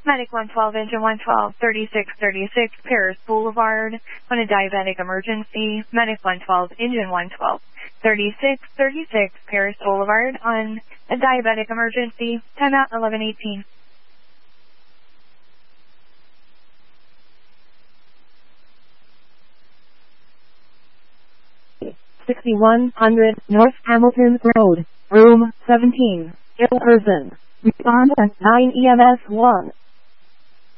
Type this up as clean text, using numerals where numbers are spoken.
Medic 112, Engine 112, 3636, Paris Boulevard, on a diabetic emergency. Medic 112, Engine 112, 3636, Paris Boulevard, on a diabetic emergency. Timeout 11:18. 6100 North Hamilton Road, Room 17, ill person. Respond at 9 EMS 1.